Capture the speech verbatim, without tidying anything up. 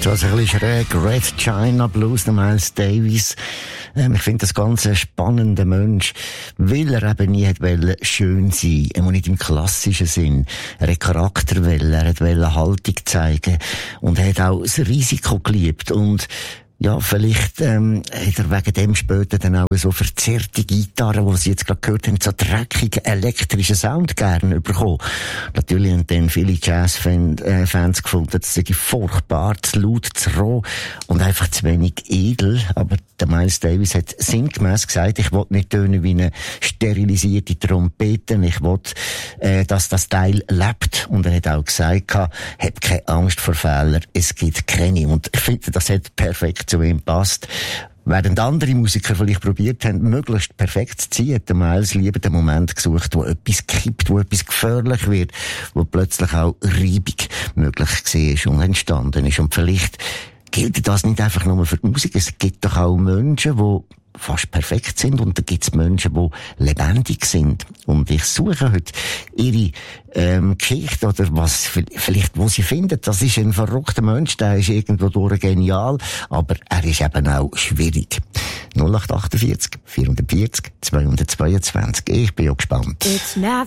ist was ein bisschen schräg. Red China Blues, der Miles Davis. Ähm, ich finde das ganz ein spannender Mensch, weil er eben nie wollte schön sein, immer nicht im klassischen Sinn. Er hat Charakter wollen, er wollte Haltung zeigen und er hat auch das Risiko geliebt und ja, vielleicht ähm, hat er wegen dem später dann auch so verzerrte Gitarren, die Sie jetzt gerade gehört haben, so dreckigen elektrischen Sound gerne bekommen. Natürlich haben dann viele Jazz-Fans äh, gefunden, das sei furchtbar, zu laut, zu roh und einfach zu wenig edel. Aber der Miles Davis hat sinngemäss gesagt, ich will nicht tönen wie eine sterilisierte Trompete, ich will, äh, dass das Teil lebt. Und er hat auch gesagt, hab keine Angst vor Fehlern, es gibt keine. Und ich finde, das hat perfekt zu ihm passt. Während andere Musiker vielleicht probiert haben, möglichst perfekt zu ziehen, hat der Miles lieber den Moment gesucht, wo etwas kippt, wo etwas gefährlich wird, wo plötzlich auch Reibung möglich war und entstanden ist. Und vielleicht gilt das nicht einfach nur für die Musik. Es gibt doch auch Menschen, die fast perfekt sind und da gibt es Menschen, die lebendig sind. Und ich suche heute ihre ähm, Geschichte oder was vielleicht, wo sie finden, das ist ein verrückter Mensch, der ist irgendwo durch genial, aber er ist eben auch schwierig. null acht acht vier vierhundertvierzig zweihundertzweiundzwanzig. Ich bin ja gespannt. It's not